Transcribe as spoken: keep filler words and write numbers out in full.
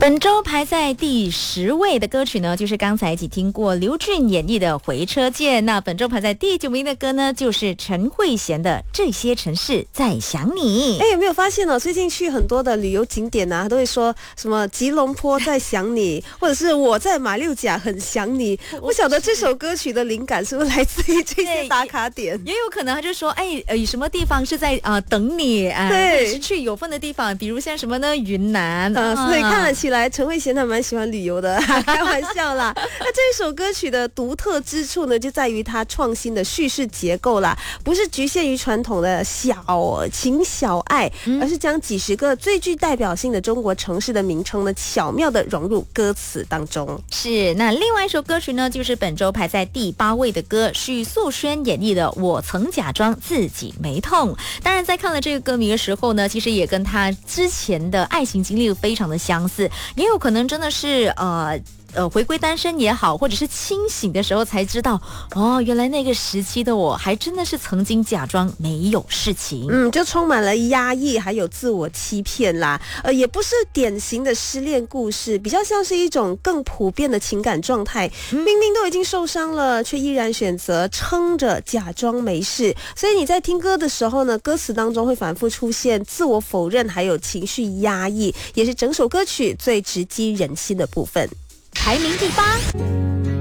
本周排在第十位的歌曲呢，就是刚才一起听过刘俊演绎的《回车见》。那本周排在第九名的歌呢，就是陈慧娴的《这些城市在想你》。 哎，有没有发现呢？最近去很多的旅游景点啊，都会说什么吉隆坡在想你，或者是我在马六甲很想你。不晓得这首歌曲的灵感是不是来自于这些打卡点？ 也有可能他就说，哎，呃，什么地方是在啊、呃、等你啊， 对， 或者是去有风的地方，比如像什么呢？云南。 呃，所以看得起来陈慧娴她蛮喜欢旅游的，开玩笑啦。那这一首歌曲的独特之处呢，就在于它创新的叙事结构啦，不是局限于传统的小情小爱，而是将几十个最具代表性的中国城市的名称呢，巧妙的融入歌词当中。 是，那另外一首歌曲呢，就是本周排在第八位的歌，许素轩演绎的《我曾假装自己没痛》。当然，在看了这个歌名的时候呢，其实也跟他之前的爱情经历非常的相似，也有可能真的是呃。呃，回归单身也好，或者是清醒的时候才知道，哦，原来那个时期的我还真的是曾经假装没有事情。 嗯，就充满了压抑，还有自我欺骗啦。呃，也不是典型的失恋故事，比较像是一种更普遍的情感状态。明明都已经受伤了，却依然选择撑着假装没事。所以你在听歌的时候呢，歌词当中会反复出现自我否认，还有情绪压抑，也是整首歌曲最直击人心的部分。 排名第八。